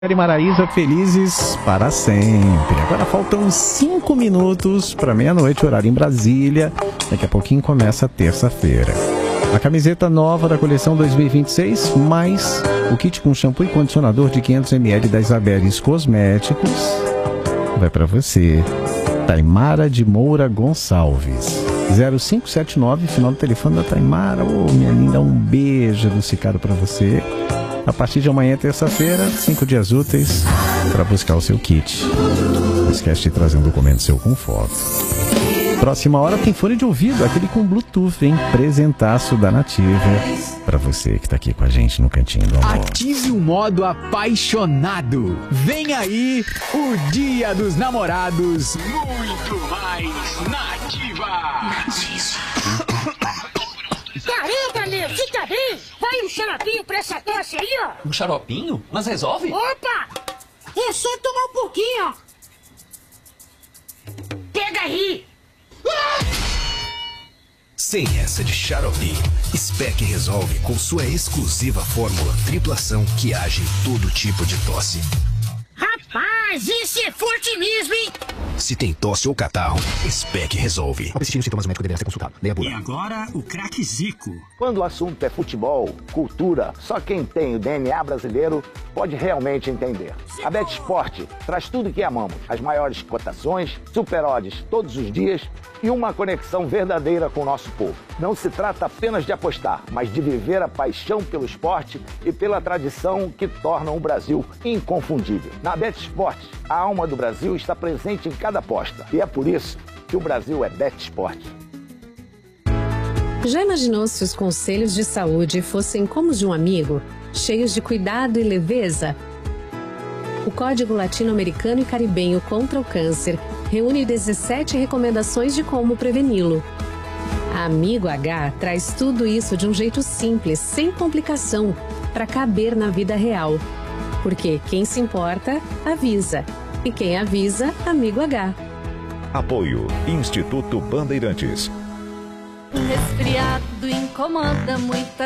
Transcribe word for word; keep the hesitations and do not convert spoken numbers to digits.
E Maraísa, felizes para sempre. Agora faltam cinco minutos para meia-noite, horário em Brasília. Daqui a pouquinho começa a terça-feira. A camiseta nova da coleção dois mil e vinte e seis, mais o kit com shampoo e condicionador de quinhentos mililitros da Isabeles Cosméticos. Vai para você. Taimara de Moura Gonçalves. zero cinco sete nove, final do telefone da Taimara. Ô, oh, minha linda, um beijo adocicado para você. A partir de amanhã, terça-feira, cinco dias úteis para buscar o seu kit. Não esquece de trazer um documento seu com foto. Próxima hora tem fone de ouvido, aquele com Bluetooth, hein? Presentaço da Nativa. Para você que tá aqui com a gente no Cantinho do Amor. Ative o modo apaixonado. Vem aí o Dia dos Namorados. Muito mais Nativa. Caramba, meu, você tá bem? Vai um xaropinho pra essa tosse aí, ó. Um xaropinho? Mas resolve? Opa! É só tomar um pouquinho, ó. Pega aí. Sem essa de xarope, Spec resolve com sua exclusiva fórmula triplação que age em todo tipo de tosse. Rapaz, esse é forte mesmo, hein? Se tem tosse ou catarro, Spec resolve. Ao persistir os sintomas, o médico deverá ser consultado. Leia a bula. E agora, o craque Zico. Quando o assunto é futebol, cultura, só quem tem o D N A brasileiro pode realmente entender. A BetSport traz tudo que amamos. As maiores cotações, super odds todos os dias e uma conexão verdadeira com o nosso povo. Não se trata apenas de apostar, mas de viver a paixão pelo esporte e pela tradição que tornam o Brasil inconfundível. Na BetSport, a alma do Brasil está presente em cada aposta. E é por isso que o Brasil é BetSport. Já imaginou se os conselhos de saúde fossem como os de um amigo, cheios de cuidado e leveza? O Código Latino-Americano e Caribenho contra o Câncer reúne dezessete recomendações de como preveni-lo. A Amigo H traz tudo isso de um jeito simples, sem complicação, para caber na vida real. Porque quem se importa, avisa. E quem avisa, Amigo H. Apoio Instituto Bandeirantes. Um resfriado incomoda muito.